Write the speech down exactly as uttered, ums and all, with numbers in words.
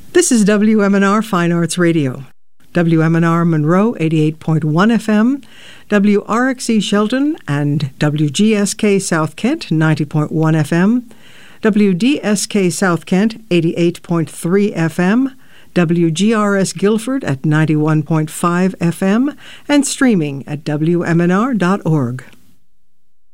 This is W M N R Fine Arts Radio. W M N R Monroe, eighty-eight point one F M, W R X E Shelton and W G S K South Kent, ninety point one F M, W D S K South Kent, eighty-eight point three F M, W G R S Guilford at ninety-one point five F M, and streaming at W M N R dot org.